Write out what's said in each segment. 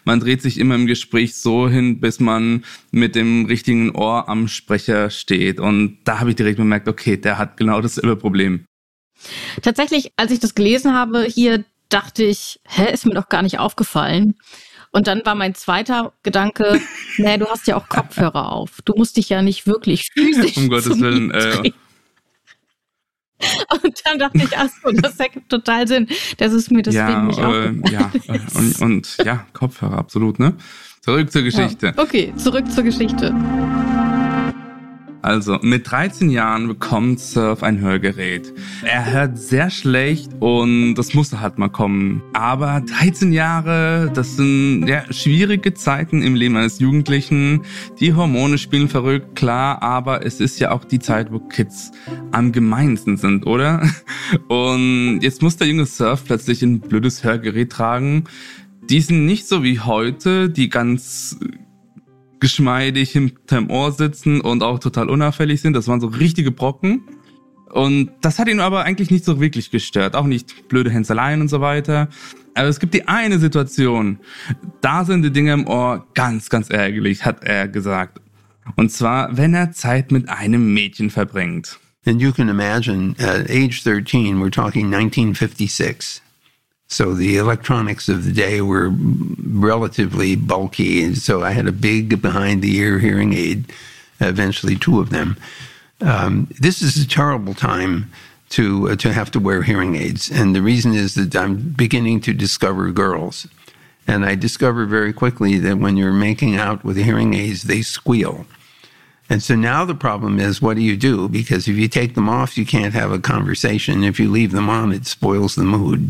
man dreht sich immer im Gespräch so hin, bis man mit dem richtigen Ohr am Sprecher steht. Und da habe ich direkt bemerkt, okay, der hat genau dasselbe Problem. Tatsächlich, als ich das gelesen habe, hier dachte ich, ist mir doch gar nicht aufgefallen. Und dann war mein zweiter Gedanke, naja, du hast ja auch Kopfhörer auf. Du musst dich ja nicht wirklich physisch um Gottes Willen. Und dann dachte ich, ach so, das ergibt total Sinn. Das ist mir deswegen nicht aufgefallen. Ja, Kopfhörer, absolut, ne? Zurück zur Geschichte. Ja. Okay, zurück zur Geschichte. Also, mit 13 Jahren bekommt Surf ein Hörgerät. Er hört sehr schlecht und das musste halt mal kommen. Aber 13 Jahre, das sind schwierige Zeiten im Leben eines Jugendlichen. Die Hormone spielen verrückt, klar, aber es ist ja auch die Zeit, wo Kids am gemeinsten sind, oder? Und jetzt muss der junge Surf plötzlich ein blödes Hörgerät tragen. Die sind nicht so wie heute, die ganz geschmeidig hinterm Ohr sitzen und auch total unauffällig sind. Das waren so richtige Brocken. Und das hat ihn aber eigentlich nicht so wirklich gestört. Auch nicht blöde Hänzeleien und so weiter. Aber es gibt die eine Situation, da sind die Dinge im Ohr ganz, ganz ärgerlich, hat er gesagt. Und zwar, wenn er Zeit mit einem Mädchen verbringt. And you can imagine, at age 13, we're talking 1956. So the electronics of the day were relatively bulky, and so I had a big behind-the-ear hearing aid, eventually 2 of them. This is a terrible time to have to wear hearing aids, and the reason is that I'm beginning to discover girls. And I discovered very quickly that when you're making out with the hearing aids, they squeal. And so now the problem is, what do? Because if you take them off, you can't have a conversation. If you leave them on, it spoils the mood.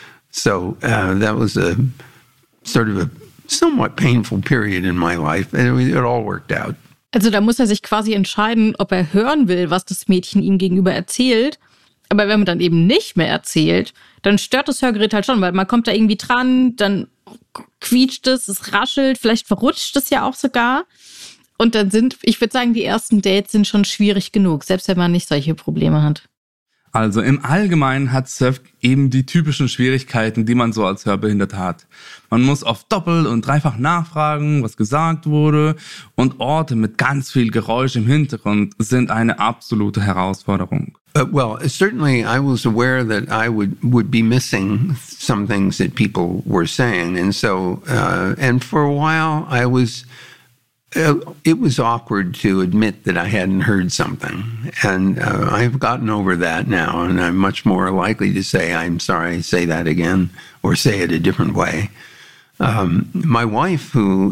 So that was a sort of a somewhat painful period in my life, and it all worked out. Also da muss er sich quasi entscheiden, ob er hören will, was das Mädchen ihm gegenüber erzählt. Aber wenn man dann eben nicht mehr erzählt, dann stört das Hörgerät halt schon, weil man kommt da irgendwie dran, dann quietscht es raschelt, vielleicht verrutscht es ja auch sogar. Und dann ich würde sagen, die ersten Dates sind schon schwierig genug, selbst wenn man nicht solche Probleme hat. Also im Allgemeinen hat Surf eben die typischen Schwierigkeiten, die man so als Hörbehinderter hat. Man muss oft doppelt und dreifach nachfragen, was gesagt wurde, und Orte mit ganz viel Geräusch im Hintergrund sind eine absolute Herausforderung. Well, certainly I was aware that I would be missing some things that people were saying, and so and for a while I was. It was awkward to admit that I hadn't heard something, and I've gotten over that now, and I'm much more likely to say, I'm sorry, say that again, or say it a different way. My wife, who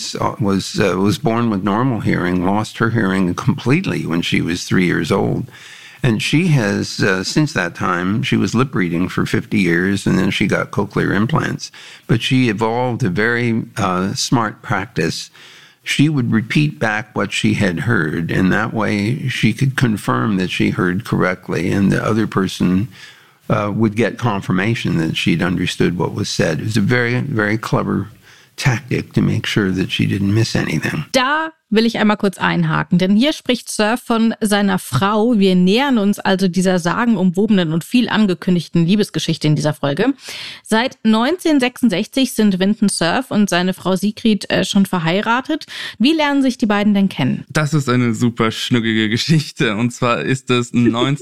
was born with normal hearing, lost her hearing completely when she was 3 years old. And she has, since that time, she was lip reading for 50 years, and then she got cochlear implants. But she evolved a very smart practice. She would repeat back what she had heard, and that way she could confirm that she heard correctly, and the other person would get confirmation that she'd understood what was said. It was a very, very clever tactic to make sure that she didn't miss anything. Da will ich einmal kurz einhaken, denn hier spricht Surf von seiner Frau. Wir nähern uns also dieser sagenumwobenen und viel angekündigten Liebesgeschichte in dieser Folge. Seit 1966 sind Vinton Cerf und seine Frau Sigrid schon verheiratet. Wie lernen sich die beiden denn kennen? Das ist eine super schnuckige Geschichte, und zwar ist es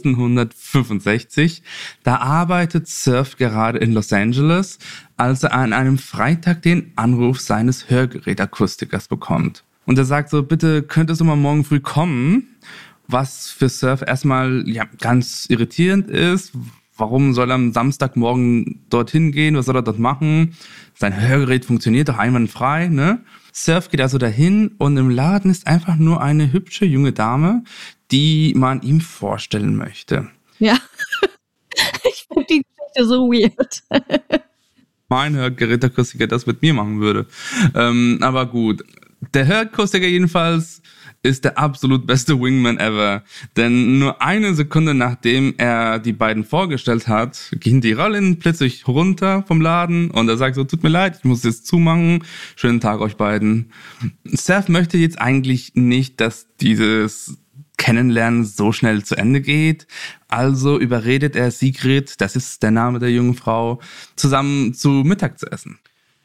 1965. Da arbeitet Surf gerade in Los Angeles, als er an einem Freitag den Anruf seines Hörgerätakustikers bekommt. Und er sagt so, bitte könntest du mal morgen früh kommen, was für Surf erstmal ganz irritierend ist. Warum soll er am Samstagmorgen dorthin gehen? Was soll er dort machen? Sein Hörgerät funktioniert doch einwandfrei, ne? Surf geht also dahin, und im Laden ist einfach nur eine hübsche junge Dame, die man ihm vorstellen möchte. Ja, ich finde die Geschichte so weird. Mein Hörgerätakustiker das mit mir machen würde. Aber gut. Der Hörakustiker jedenfalls ist der absolut beste Wingman ever. Denn nur eine Sekunde nachdem er die beiden vorgestellt hat, gehen die Rollen plötzlich runter vom Laden, und er sagt so, tut mir leid, ich muss jetzt zumachen. Schönen Tag euch beiden. Surf möchte jetzt eigentlich nicht, dass dieses Kennenlernen so schnell zu Ende geht. Also überredet er Sigrid, das ist der Name der jungen Frau, zusammen zu Mittag zu essen.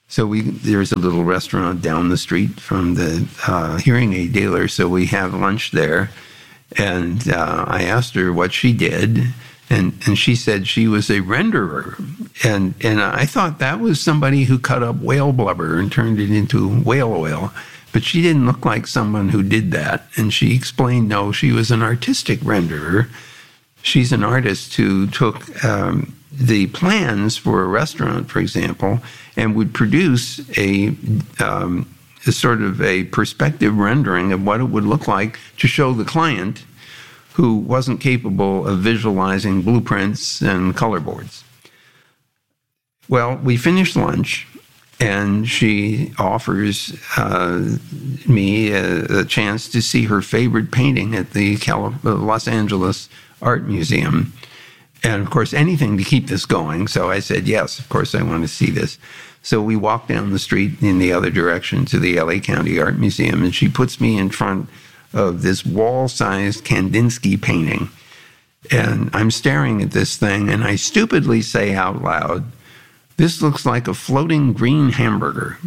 So there's a little restaurant down the street from the hearing aid dealer. So we have lunch there. And I asked her what she did. And she said she was a renderer. And I thought that was somebody who cut up whale blubber and turned it into whale oil. But she didn't look like someone who did that. And she explained, no, she was an artistic renderer. She's an artist who took the plans for a restaurant, for example, and would produce a sort of a perspective rendering of what it would look like to show the client who wasn't capable of visualizing blueprints and color boards. Well, we finished lunch, and she offers me a chance to see her favorite painting at the Los Angeles Art Museum. And, of course, anything to keep this going. So I said, yes, of course, I want to see this. So we walked down the street in the other direction to the LA County Art Museum, and she puts me in front of this wall-sized Kandinsky painting. And I'm staring at this thing, and I stupidly say out loud, "This looks like a floating green hamburger."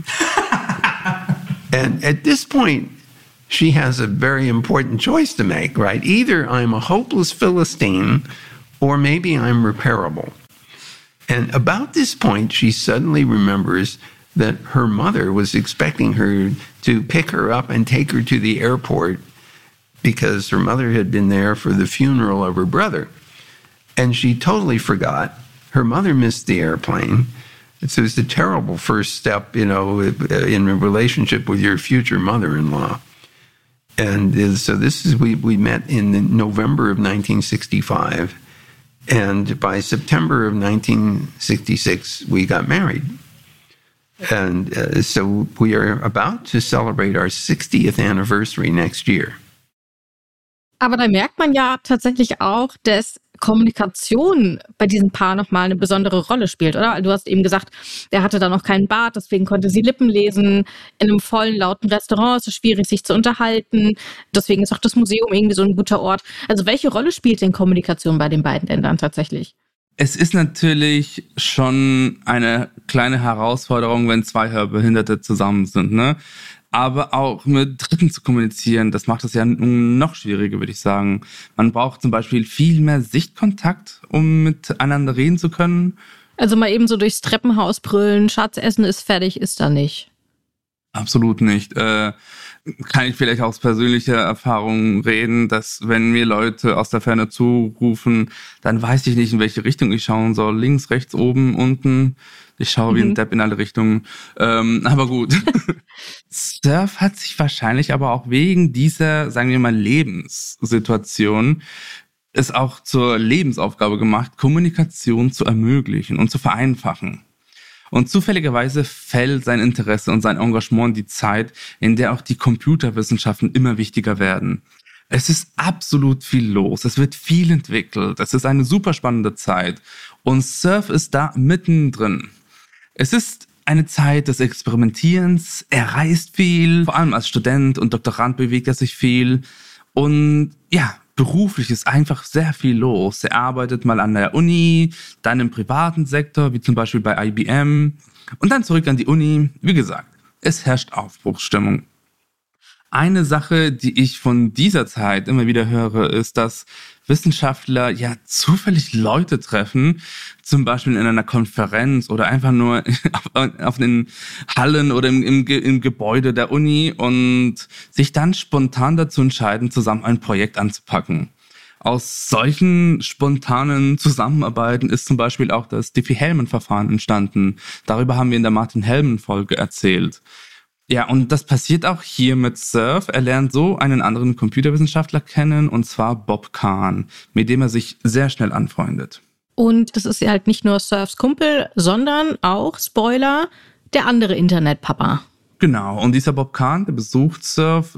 And at this point, she has a very important choice to make, right? Either I'm a hopeless Philistine, or maybe I'm repairable. And about this point, she suddenly remembers that her mother was expecting her to pick her up and take her to the airport because her mother had been there for the funeral of her brother. And she totally forgot. Her mother missed the airplane. So it's a terrible first step, in a relationship with your future mother-in-law. And so we met in November of 1965. And by September of 1966, we got married. And so we are about to celebrate our 60th anniversary next year. Aber da merkt man ja tatsächlich auch, dass Kommunikation bei diesem Paar nochmal eine besondere Rolle spielt, oder? Du hast eben gesagt, er hatte da noch keinen Bart, deswegen konnte sie Lippen lesen. In einem vollen, lauten Restaurant ist es schwierig, sich zu unterhalten. Deswegen ist auch das Museum irgendwie so ein guter Ort. Also welche Rolle spielt denn Kommunikation bei den beiden Ländern tatsächlich? Es ist natürlich schon eine kleine Herausforderung, wenn zwei Hörbehinderte zusammen sind, ne? Aber auch mit Dritten zu kommunizieren, das macht es ja noch schwieriger, würde ich sagen. Man braucht zum Beispiel viel mehr Sichtkontakt, um miteinander reden zu können. Also mal eben so durchs Treppenhaus brüllen, Schatz, Essen ist fertig, ist da nicht. Absolut nicht. Kann ich vielleicht aus persönlicher Erfahrung reden, dass wenn mir Leute aus der Ferne zurufen, dann weiß ich nicht, in welche Richtung ich schauen soll. Links, rechts, oben, unten. Ich schaue wie ein Depp in alle Richtungen. Aber gut. Surf hat sich wahrscheinlich aber auch wegen dieser, sagen wir mal, Lebenssituation es auch zur Lebensaufgabe gemacht, Kommunikation zu ermöglichen und zu vereinfachen. Und zufälligerweise fällt sein Interesse und sein Engagement in die Zeit, in der auch die Computerwissenschaften immer wichtiger werden. Es ist absolut viel los, es wird viel entwickelt, es ist eine super spannende Zeit und Surf ist da mittendrin. Es ist eine Zeit des Experimentierens, er reist viel, vor allem als Student und Doktorand bewegt er sich viel und ja, beruflich ist einfach sehr viel los. Er arbeitet mal an der Uni, dann im privaten Sektor, wie zum Beispiel bei IBM und dann zurück an die Uni. Wie gesagt, es herrscht Aufbruchsstimmung. Eine Sache, die ich von dieser Zeit immer wieder höre, ist, dass Wissenschaftler ja zufällig Leute treffen, zum Beispiel in einer Konferenz oder einfach nur auf den Hallen oder im Gebäude der Uni und sich dann spontan dazu entscheiden, zusammen ein Projekt anzupacken. Aus solchen spontanen Zusammenarbeiten ist zum Beispiel auch das Diffie-Hellman-Verfahren entstanden. Darüber haben wir in der Martin-Hellman-Folge erzählt. Ja, und das passiert auch hier mit Surf. Er lernt so einen anderen Computerwissenschaftler kennen, und zwar Bob Kahn, mit dem er sich sehr schnell anfreundet. Und das ist halt nicht nur Surfs Kumpel, sondern auch, Spoiler, der andere Internetpapa. Genau, und dieser Bob Kahn, der besucht Surf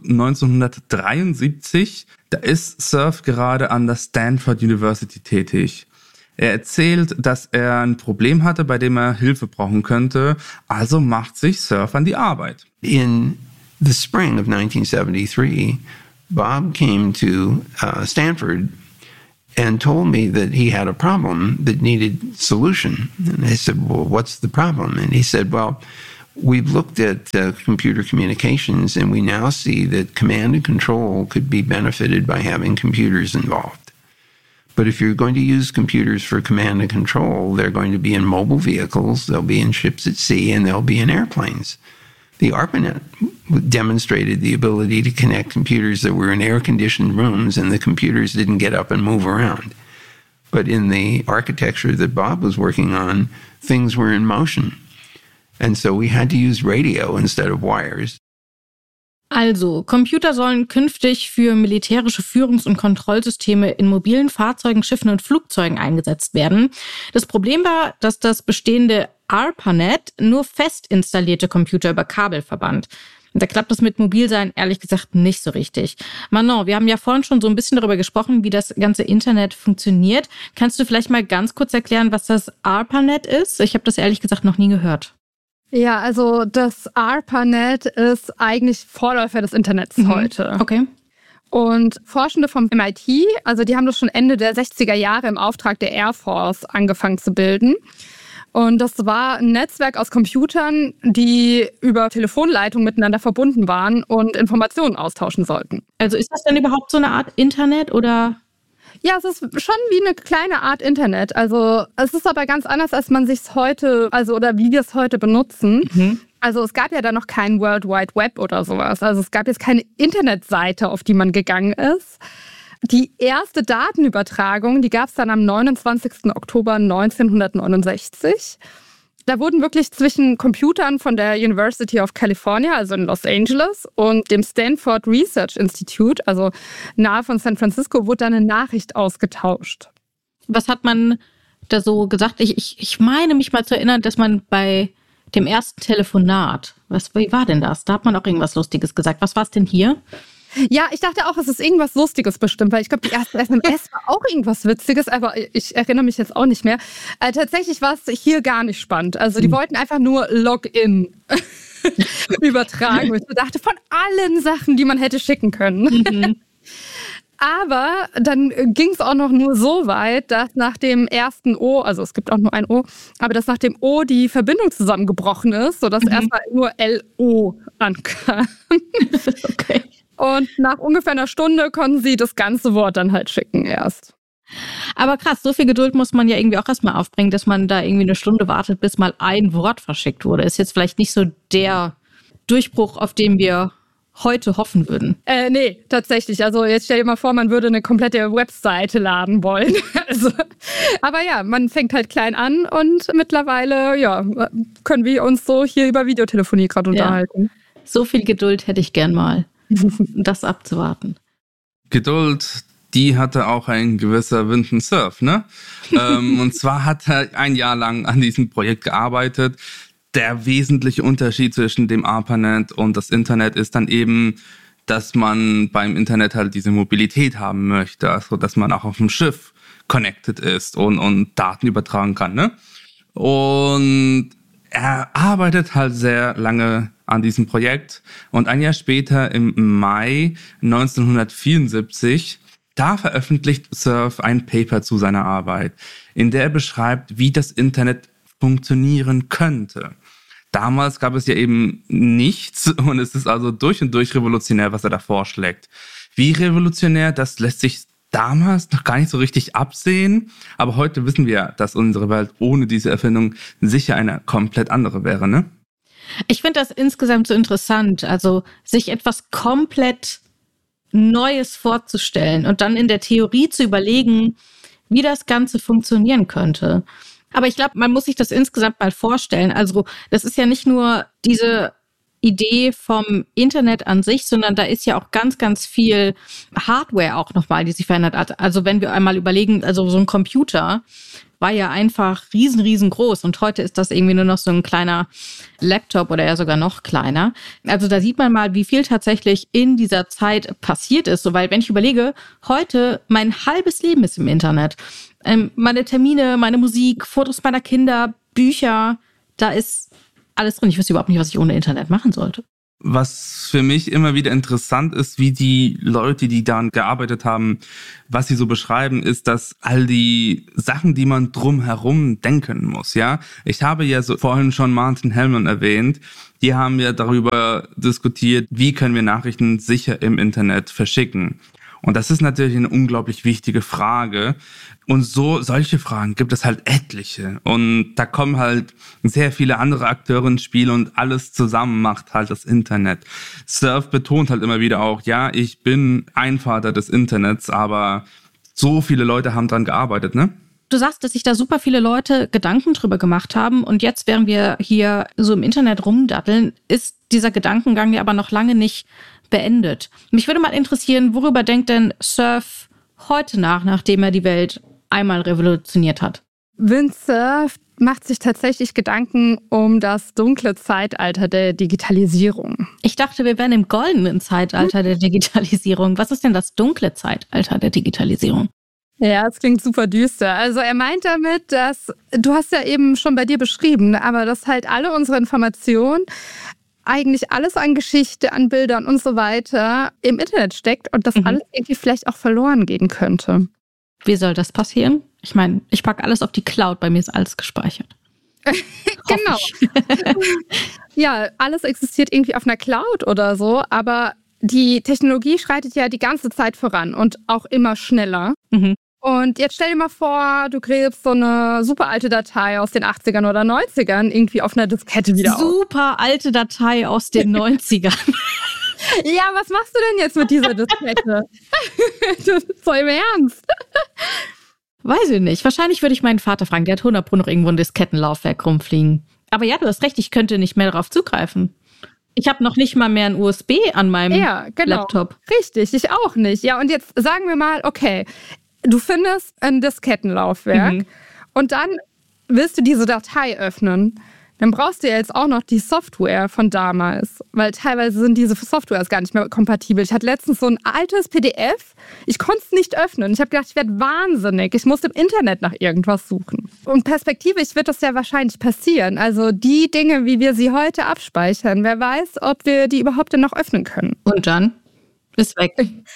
1973. Da ist Surf gerade an der Stanford University tätig. Er erzählt, dass er ein Problem hatte, bei dem er Hilfe brauchen könnte, also macht sich Surf an die Arbeit. In the spring of 1973, Bob came to Stanford and told me that he had a problem that needed solution. And I said, well, what's the problem? And he said, well, we've looked at computer communications, and we now see that command and control could be benefited by having computers involved. But if you're going to use computers for command and control, they're going to be in mobile vehicles, they'll be in ships at sea, and they'll be in airplanes. The ARPANET demonstrated the ability to connect computers that were in air-conditioned rooms, and the computers didn't get up and move around. But in the architecture that Bob was working on, things were in motion. And so we had to use radio instead of wires. Also, Computer sollen künftig für militärische Führungs- und Kontrollsysteme in mobilen Fahrzeugen, Schiffen und Flugzeugen eingesetzt werden. Das Problem war, dass das bestehende ARPANET nur fest installierte Computer über Kabel verband. Und da klappt das mit Mobilsein ehrlich gesagt nicht so richtig. Manon, wir haben ja vorhin schon so ein bisschen darüber gesprochen, wie das ganze Internet funktioniert. Kannst du vielleicht mal ganz kurz erklären, was das ARPANET ist? Ich habe das ehrlich gesagt noch nie gehört. Ja, also das ARPANET ist eigentlich Vorläufer des Internets heute. Okay. Und Forschende vom MIT, also die haben das schon Ende der 60er Jahre im Auftrag der Air Force angefangen zu bilden. Und das war ein Netzwerk aus Computern, die über Telefonleitungen miteinander verbunden waren und Informationen austauschen sollten. Also ist das denn überhaupt so eine Art Internet oder? Ja, es ist schon wie eine kleine Art Internet. Also es ist aber ganz anders, als man sich's heute, oder wie wir es heute benutzen. Also es gab ja da noch kein World Wide Web oder sowas. Also es gab jetzt keine Internetseite, auf die man gegangen ist. Die erste Datenübertragung, die gab es dann am 29. Oktober 1969. Da wurden wirklich zwischen Computern von der University of California, also in Los Angeles, und dem Stanford Research Institute, also nahe von San Francisco, wurde dann eine Nachricht ausgetauscht. Was hat man da so gesagt? Ich meine mich mal zu erinnern, dass man bei dem ersten Telefonat, wie war denn das? Da hat man auch irgendwas Lustiges gesagt. Was war es denn hier? Ja, ich dachte auch, es ist irgendwas Lustiges bestimmt, weil ich glaube, die erste SMS war auch irgendwas Witziges, aber ich erinnere mich jetzt auch nicht mehr. Tatsächlich war es hier gar nicht spannend. Also die wollten einfach nur Login übertragen. Ich dachte, von allen Sachen, die man hätte schicken können. Aber dann ging es auch noch nur so weit, dass nach dem ersten O, also es gibt auch nur ein O, aber dass nach dem O die Verbindung zusammengebrochen ist, sodass erstmal nur LO ankam. Okay. Und nach ungefähr einer Stunde konnten sie das ganze Wort dann halt schicken erst. Aber krass, so viel Geduld muss man ja irgendwie auch erstmal aufbringen, dass man da irgendwie eine Stunde wartet, bis mal ein Wort verschickt wurde. Ist jetzt vielleicht nicht so der Durchbruch, auf den wir heute hoffen würden. Nee, tatsächlich. Also jetzt stell dir mal vor, man würde eine komplette Webseite laden wollen. Aber ja, man fängt halt klein an und mittlerweile können wir uns so hier über Videotelefonie gerade unterhalten. So viel Geduld hätte ich gern mal. Das abzuwarten. Geduld, die hatte auch ein gewisser Winton Cerf, ne? Und zwar hat er ein Jahr lang an diesem Projekt gearbeitet. Der wesentliche Unterschied zwischen dem ARPANET und das Internet ist dann eben, dass man beim Internet halt diese Mobilität haben möchte, also dass man auch auf dem Schiff connected ist und Daten übertragen kann, ne? Und er arbeitet halt sehr lange an diesem Projekt und ein Jahr später, im Mai 1974, da veröffentlicht Cerf ein Paper zu seiner Arbeit, in der er beschreibt, wie das Internet funktionieren könnte. Damals gab es ja eben nichts und es ist also durch und durch revolutionär, was er da vorschlägt. Wie revolutionär, das lässt sich damals noch gar nicht so richtig absehen, aber heute wissen wir, dass unsere Welt ohne diese Erfindung sicher eine komplett andere wäre, ne? Ich finde das insgesamt so interessant, also sich etwas komplett Neues vorzustellen und dann in der Theorie zu überlegen, wie das Ganze funktionieren könnte. Aber ich glaube, man muss sich das insgesamt mal vorstellen. Also das ist ja nicht nur diese Idee vom Internet an sich, sondern da ist ja auch ganz, ganz viel Hardware auch nochmal, die sich verändert hat. Also wenn wir einmal überlegen, also so ein Computer war ja einfach riesengroß und heute ist das irgendwie nur noch so ein kleiner Laptop oder eher sogar noch kleiner. Also da sieht man mal, wie viel tatsächlich in dieser Zeit passiert ist. So, weil wenn ich überlege, heute mein halbes Leben ist im Internet. Meine Termine, meine Musik, Fotos meiner Kinder, Bücher, da ist alles drin. Ich wüsste überhaupt nicht, was ich ohne Internet machen sollte. Was für mich immer wieder interessant ist, wie die Leute, die daran gearbeitet haben, was sie so beschreiben, ist, dass all die Sachen, die man drumherum denken muss, ja. Ich habe ja so vorhin schon Martin Hellman erwähnt. Die haben ja darüber diskutiert, wie können wir Nachrichten sicher im Internet verschicken. Und das ist natürlich eine unglaublich wichtige Frage. Und solche Fragen gibt es halt etliche. Und da kommen halt sehr viele andere Akteure ins Spiel und alles zusammen macht halt das Internet. Cerf betont halt immer wieder auch, ja, ich bin ein Vater des Internets, aber so viele Leute haben dran gearbeitet, ne? Du sagst, dass sich da super viele Leute Gedanken drüber gemacht haben und jetzt, während wir hier so im Internet rumdatteln, ist dieser Gedankengang ja aber noch lange nicht beendet. Mich würde mal interessieren, worüber denkt denn Cerf heute nach, nachdem er die Welt einmal revolutioniert hat? Vint Cerf macht sich tatsächlich Gedanken um das dunkle Zeitalter der Digitalisierung. Ich dachte, wir wären im goldenen Zeitalter der Digitalisierung. Was ist denn das dunkle Zeitalter der Digitalisierung? Ja, es klingt super düster. Also er meint damit, dass, du hast ja eben schon bei dir beschrieben, aber dass halt alle unsere Informationen, eigentlich alles an Geschichte, an Bildern und so weiter im Internet steckt und das alles irgendwie vielleicht auch verloren gehen könnte. Wie soll das passieren? Ich meine, ich packe alles auf die Cloud, bei mir ist alles gespeichert. Genau. Ja, alles existiert irgendwie auf einer Cloud oder so, aber die Technologie schreitet ja die ganze Zeit voran und auch immer schneller. Und jetzt stell dir mal vor, du gräbst so eine super alte Datei aus den 80ern oder 90ern irgendwie auf einer Diskette wieder auf. Super alte Datei aus den 90ern. Ja, was machst du denn jetzt mit dieser Diskette? So im Ernst? Weiß ich nicht. Wahrscheinlich würde ich meinen Vater fragen. Der hat 100% noch irgendwo ein Diskettenlaufwerk rumfliegen. Aber ja, du hast recht, ich könnte nicht mehr darauf zugreifen. Ich habe noch nicht mal mehr ein USB an meinem Laptop. Richtig, ich auch nicht. Ja, und jetzt sagen wir mal, okay, du findest ein Diskettenlaufwerk und dann willst du diese Datei öffnen. Dann brauchst du ja jetzt auch noch die Software von damals, weil teilweise sind diese Softwares gar nicht mehr kompatibel. Ich hatte letztens so ein altes PDF, ich konnte es nicht öffnen. Ich habe gedacht, ich werde wahnsinnig. Ich muss im Internet nach irgendwas suchen. Und perspektivisch wird das ja wahrscheinlich passieren. Also die Dinge, wie wir sie heute abspeichern, wer weiß, ob wir die überhaupt denn noch öffnen können. Und dann ist weg.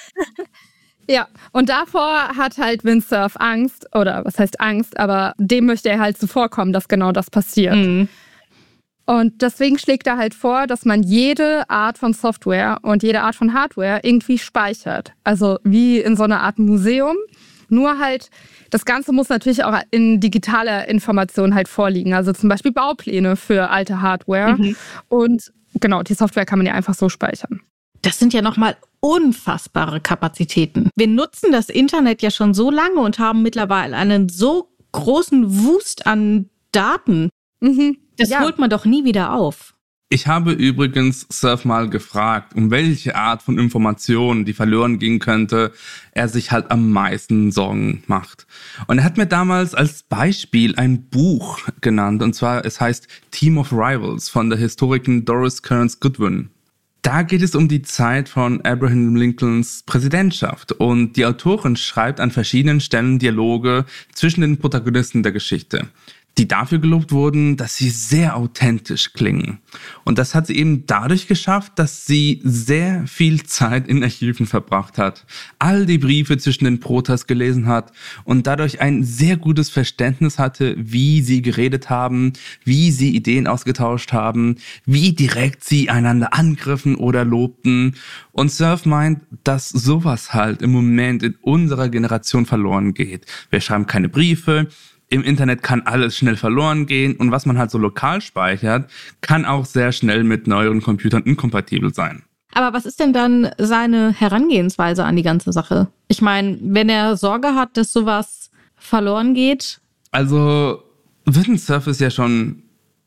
Ja, und davor hat halt Vint Cerf Angst, oder was heißt Angst, aber dem möchte er halt zuvorkommen, dass genau das passiert. Und deswegen schlägt er halt vor, dass man jede Art von Software und jede Art von Hardware irgendwie speichert. Also wie in so einer Art Museum. Nur halt, das Ganze muss natürlich auch in digitaler Information halt vorliegen. Also zum Beispiel Baupläne für alte Hardware. Und genau, die Software kann man ja einfach so speichern. Das sind ja nochmal unfassbare Kapazitäten. Wir nutzen das Internet ja schon so lange und haben mittlerweile einen so großen Wust an Daten. Das holt man doch nie wieder auf. Ich habe übrigens Cerf mal gefragt, um welche Art von Informationen, die verloren gehen könnte, er sich halt am meisten Sorgen macht. Und er hat mir damals als Beispiel ein Buch genannt, und zwar, es heißt Team of Rivals von der Historikerin Doris Kearns Goodwin. Da geht es um die Zeit von Abraham Lincolns Präsidentschaft und die Autorin schreibt an verschiedenen Stellen Dialoge zwischen den Protagonisten der Geschichte, die dafür gelobt wurden, dass sie sehr authentisch klingen. Und das hat sie eben dadurch geschafft, dass sie sehr viel Zeit in Archiven verbracht hat, all die Briefe zwischen den Protas gelesen hat und dadurch ein sehr gutes Verständnis hatte, wie sie geredet haben, wie sie Ideen ausgetauscht haben, wie direkt sie einander angriffen oder lobten. Und Cerf meint, dass sowas halt im Moment in unserer Generation verloren geht. Wir schreiben keine Briefe. Im Internet kann alles schnell verloren gehen und was man halt so lokal speichert, kann auch sehr schnell mit neueren Computern inkompatibel sein. Aber was ist denn dann seine Herangehensweise an die ganze Sache? Ich meine, wenn er Sorge hat, dass sowas verloren geht? Also, Vint Cerf ist ja schon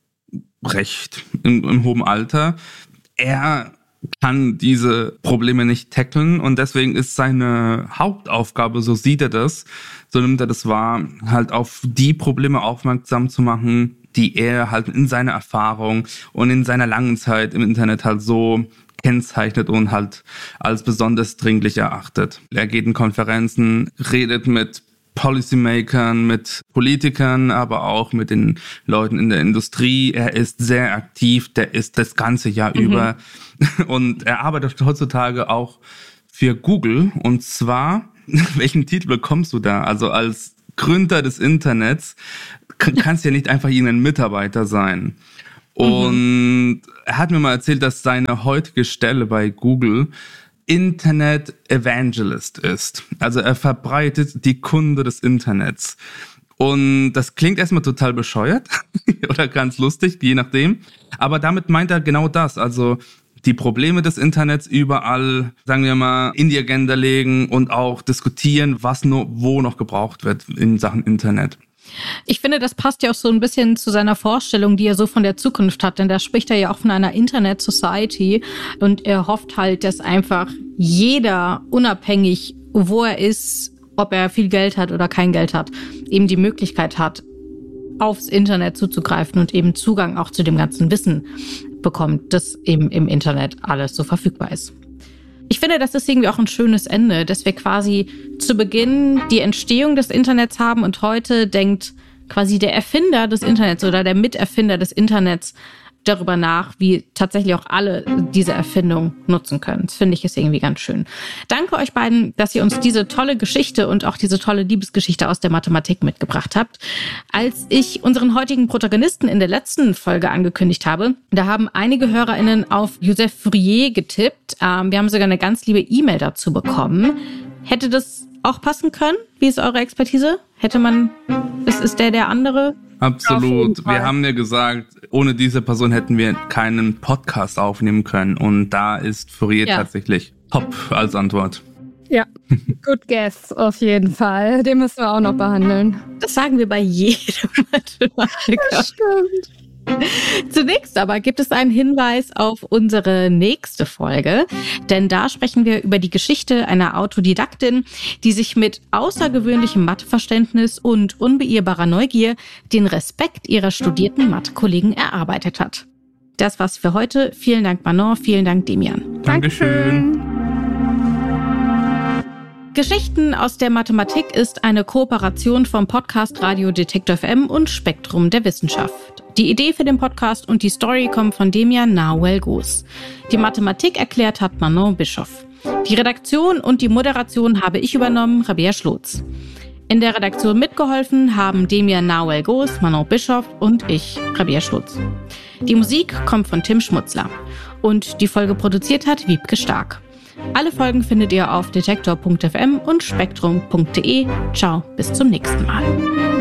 recht im hohen Alter. Er kann diese Probleme nicht tackeln und deswegen ist seine Hauptaufgabe, so sieht er das, so nimmt er das wahr, halt auf die Probleme aufmerksam zu machen, die er halt in seiner Erfahrung und in seiner langen Zeit im Internet halt so kennzeichnet und halt als besonders dringlich erachtet. Er geht in Konferenzen, redet mit Policymakern, mit Politikern, aber auch mit den Leuten in der Industrie. Er ist sehr aktiv, der ist das ganze Jahr über. Und er arbeitet heutzutage auch für Google. Und zwar, welchen Titel bekommst du da? Also als Gründer des Internets kannst du ja nicht einfach irgendein Mitarbeiter sein. Und er hat mir mal erzählt, dass seine heutige Stelle bei Google Internet Evangelist ist. Also er verbreitet die Kunde des Internets. Und das klingt erstmal total bescheuert oder ganz lustig, je nachdem. Aber damit meint er genau das. Also die Probleme des Internets überall, sagen wir mal, in die Agenda legen und auch diskutieren, was wo noch gebraucht wird in Sachen Internet. Ich finde, das passt ja auch so ein bisschen zu seiner Vorstellung, die er so von der Zukunft hat. Denn da spricht er ja auch von einer Internet Society. Und er hofft halt, dass einfach jeder, unabhängig wo er ist, ob er viel Geld hat oder kein Geld hat, eben die Möglichkeit hat, aufs Internet zuzugreifen und eben Zugang auch zu dem ganzen Wissen bekommt, das eben im Internet alles so verfügbar ist. Ich finde, das ist irgendwie auch ein schönes Ende, dass wir quasi zu Beginn die Entstehung des Internets haben und heute denkt quasi der Erfinder des Internets oder der Miterfinder des Internets darüber nach, wie tatsächlich auch alle diese Erfindung nutzen können. Das finde ich ist irgendwie ganz schön. Danke euch beiden, dass ihr uns diese tolle Geschichte und auch diese tolle Liebesgeschichte aus der Mathematik mitgebracht habt. Als ich unseren heutigen Protagonisten in der letzten Folge angekündigt habe, da haben einige HörerInnen auf Joseph Fourier getippt. Wir haben sogar eine ganz liebe E-Mail dazu bekommen. Hätte das auch passen können? Wie ist eure Expertise? Ist der andere? Absolut. Wir haben ja gesagt, ohne diese Person hätten wir keinen Podcast aufnehmen können. Und da ist Fourier tatsächlich top als Antwort. Ja, good guess auf jeden Fall. Den müssen wir auch noch behandeln. Das sagen wir bei jedem Mathematiker. Das stimmt. Zunächst aber gibt es einen Hinweis auf unsere nächste Folge, denn da sprechen wir über die Geschichte einer Autodidaktin, die sich mit außergewöhnlichem Matheverständnis und unbeirrbarer Neugier den Respekt ihrer studierten Mathe-Kollegen erarbeitet hat. Das war's für heute. Vielen Dank Manon, vielen Dank Demian. Dankeschön. Geschichten aus der Mathematik ist eine Kooperation vom Podcast Radio Detektor FM und Spektrum der Wissenschaft. Die Idee für den Podcast und die Story kommen von Demian Nahuel-Goos. Die Mathematik erklärt hat Manon Bischoff. Die Redaktion und die Moderation habe ich übernommen, Rabea Schlotz. In der Redaktion mitgeholfen haben Demian Nahuel-Goos, Manon Bischoff und ich, Rabea Schlotz. Die Musik kommt von Tim Schmutzler. Und die Folge produziert hat Wiebke Stark. Alle Folgen findet ihr auf detektor.fm und spektrum.de. Ciao, bis zum nächsten Mal.